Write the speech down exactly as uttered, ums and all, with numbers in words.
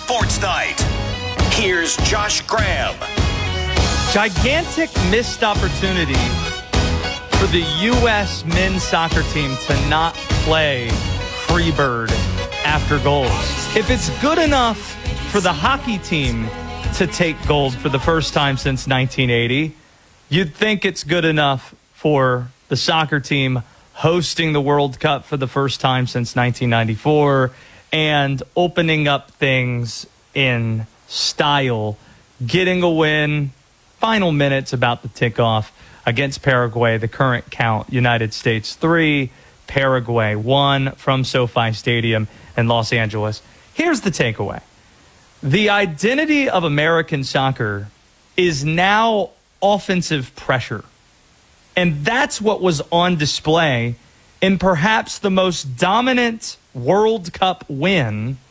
Sports Night. Here's Josh Graham. Gigantic missed opportunity for the U S men's soccer team to not play Freebird after goals. If it's good enough for the hockey team to take gold for the first time since nineteen eighty, you'd think it's good enough for the soccer team hosting the World Cup for the first time since nineteen ninety-four and opening up things in style, getting a win, final minutes about to tick off against Paraguay. The current count, United States three, Paraguay one from SoFi Stadium in Los Angeles. Here's the takeaway. The identity of American soccer is now offensive pressure. And that's what was on display in perhaps the most dominant World Cup win